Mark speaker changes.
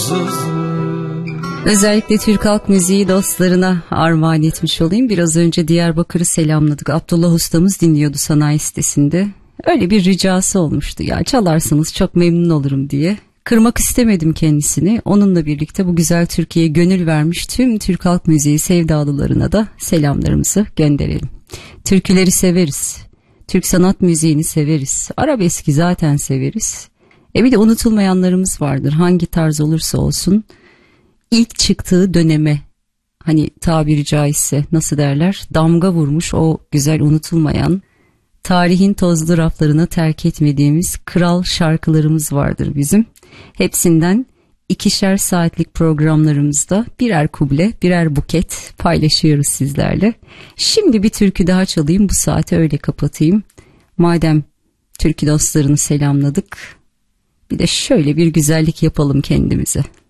Speaker 1: Özellikle Türk halk müziği dostlarına armağan etmiş olayım. Biraz önce Diyarbakır'ı selamladık. Abdullah ustamız dinliyordu sanayi sitesinde. Öyle bir ricası olmuştu ya, çalarsanız çok memnun olurum diye. Kırmak istemedim kendisini. Onunla birlikte bu güzel Türkiye'ye gönül vermiş tüm Türk halk müziği sevdalılarına da selamlarımızı gönderelim. Türküleri severiz. Türk sanat müziğini severiz. Arabeski zaten severiz. Bir de unutulmayanlarımız vardır. Hangi tarz olursa olsun ilk çıktığı döneme, hani tabiri caizse nasıl derler, damga vurmuş o güzel unutulmayan, tarihin tozlu raflarına terk etmediğimiz kral şarkılarımız vardır bizim. Hepsinden 2'şer saatlik programlarımızda birer kuble, birer buket paylaşıyoruz sizlerle. Şimdi bir türkü daha çalayım, bu saati öyle kapatayım. Madem türkü dostlarını selamladık, bir de şöyle bir güzellik yapalım kendimize.